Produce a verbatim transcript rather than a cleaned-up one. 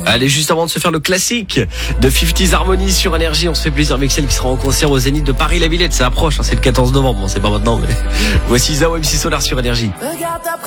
Allez, juste avant de se faire le classique de cinquante Harmony sur Énergie, on se fait plaisir avec celle qui sera en concert au Zénith de Paris-La Villette. Ça approche, hein, c'est le quatorze novembre, bon, c'est pas maintenant, mais voici Zao M C Solar sur Énergie.